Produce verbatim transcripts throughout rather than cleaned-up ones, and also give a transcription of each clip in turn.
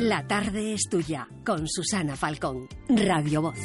La tarde es tuya, con Susana Falcón, Radio Voz.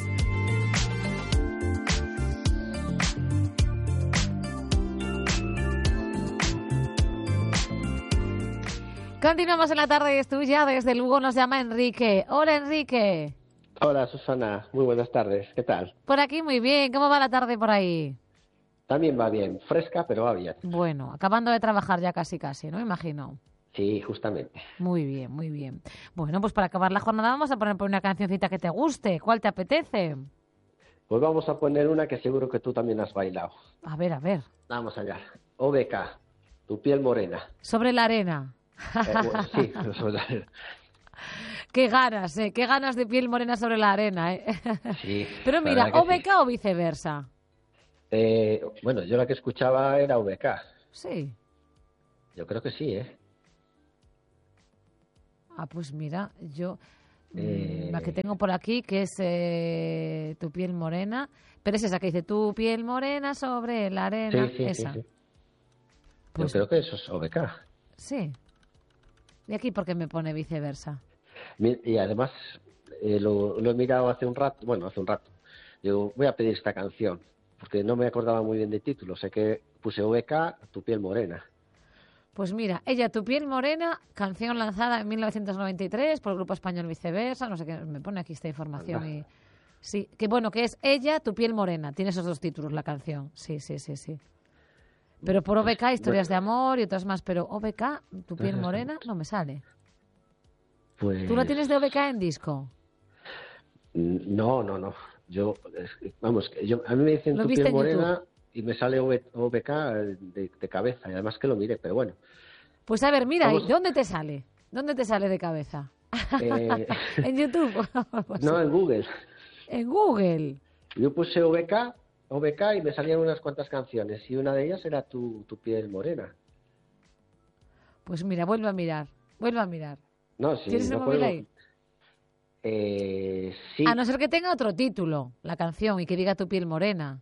Continuamos en La tarde es tuya. Desde Lugo nos llama Enrique. Hola, Enrique. Hola, Susana. Muy buenas tardes. ¿Qué tal? Por aquí muy bien. ¿Cómo va la tarde por ahí? También va bien. Fresca, pero va bien. Bueno, acabando de trabajar ya casi casi, ¿no? Imagino. Sí, justamente. Muy bien, muy bien. Bueno, pues para acabar la jornada vamos a poner por una cancioncita que te guste. ¿Cuál te apetece? Pues vamos a poner una que seguro que tú también has bailado. A ver, a ver. Vamos allá. O B K, Tu piel morena. Sobre la arena. Eh, bueno, sí, sobre la arena. Qué ganas, ¿eh? Qué ganas de piel morena sobre la arena, ¿eh? Sí. Pero mira, O ¿O B K sí o viceversa? Eh, bueno, yo la que escuchaba era O B K. Sí. Yo creo que sí, ¿eh? Ah, pues mira, yo Eh... la que tengo por aquí, que es eh, Tu piel morena, pero es esa que dice Tu piel morena sobre la arena, sí, sí, esa. Sí, sí. Pues, yo creo que eso es O B K. Sí. ¿Y aquí por qué me pone viceversa? Y además eh, lo, lo he mirado hace un rato, bueno, hace un rato. Digo, voy a pedir esta canción, porque no me acordaba muy bien de título. Sé que puse O B K, Tu piel morena. Pues mira, Ella, Tu piel morena, canción lanzada en mil novecientos noventa y tres por el grupo español Viceversa, no sé qué, me pone aquí esta información. Anda. Y sí, que bueno, que es Ella, Tu piel morena, tiene esos dos títulos la canción, sí, sí, sí, sí. Pero por O B K, historias de amor y otras más, pero O B K, Tu piel morena, no me sale. Pues... ¿Tú la tienes de O B K en disco? No, no, no. Yo, vamos, yo, a mí me dicen Tu piel morena y me sale O B K de, de cabeza, y además que lo mire, pero bueno. Pues a ver, mira, Vamos. ¿de dónde te sale? ¿Dónde te sale de cabeza? Eh... ¿En YouTube? No, en Google. ¿En Google? Yo puse O B K, O B K y me salían unas cuantas canciones y una de ellas era Tu, tu piel morena. Pues mira, vuelve a mirar, vuelve a mirar. No, sí, ¿Tienes no el móvil puedo... ahí? Eh, sí. A no ser que tenga otro título, la canción, y que diga Tu piel morena.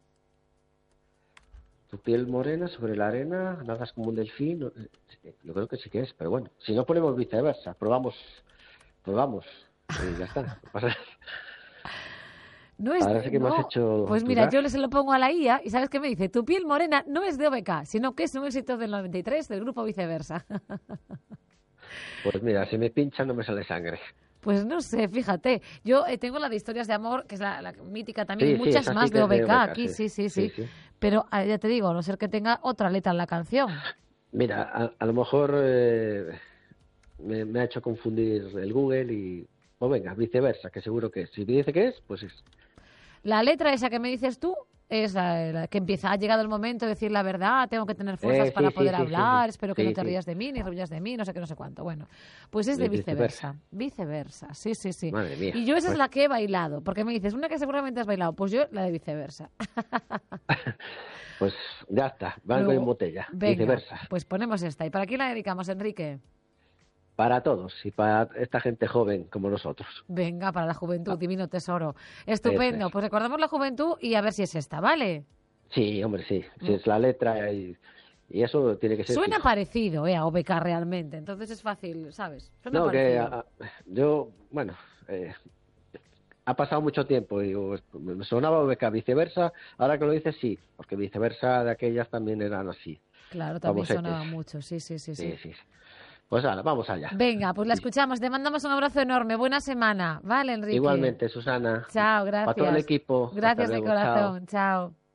Tu piel morena sobre la arena, nadas como un delfín. Yo creo que sí que es, pero bueno, si no ponemos viceversa, probamos, probamos y ya está. No pasa nada. No es, Ahora sí que no. me has hecho Pues mira, dudar. yo le se lo pongo a la I A y ¿sabes qué me dice? Tu piel morena no es de O B K, sino que es un éxito del noventa y tres del grupo Viceversa. Pues mira, si me pincha no me sale sangre. Pues no sé, fíjate. Yo eh, tengo la de Historias de Amor, que es la, la mítica también, Sí, y muchas sí, más sí de que O B K, es de O B K, aquí, sí, sí, sí, sí. sí, sí. Pero ah, ya te digo, a no ser que tenga otra letra en la canción. Mira, a, a lo mejor eh, me, me ha hecho confundir el Google y... O venga, viceversa, que seguro que es. Si me dice que es, pues es. La letra esa que me dices tú es la, la que empieza, ha llegado el momento de decir la verdad, tengo que tener fuerzas Eh, sí, para sí, poder sí, hablar, sí, sí. espero que Sí, no te sí. rías de mí, ni rías de mí, no sé qué, no sé cuánto. Bueno, pues es de Viceversa. viceversa, viceversa, sí, sí, sí. Madre mía. Y yo esa Pues- es la que he bailado, porque me dices, una que seguramente has bailado, pues yo la de viceversa. Pues ya está, banco Luego, en botella, venga, viceversa. pues ponemos esta. ¿Y para quién la dedicamos, Enrique? Para todos y para esta gente joven como nosotros. Venga, para la juventud, Ah. divino tesoro. Estupendo, Eso es. pues recordamos la juventud y a ver si es esta, ¿vale? Sí, hombre, sí. Si es la letra y, y eso tiene que ser. Suena fijo. parecido, ¿eh? A O B K realmente, entonces es fácil, ¿sabes? Suena No, que parecido. a- a- yo, bueno, eh, ha pasado mucho tiempo y digo, me sonaba O B K, viceversa. Ahora que lo dices, sí, porque viceversa de aquellas también eran así. Claro, también famosetes. sonaba mucho, sí, sí, sí, sí. Sí, sí. Pues ahora, vamos allá. Venga, pues la Sí. escuchamos, te mandamos un abrazo enorme, buena semana, ¿vale, Enrique? Igualmente, Susana. Chao, gracias. Para todo el equipo. Hasta Gracias de luego, chao. corazón, chao.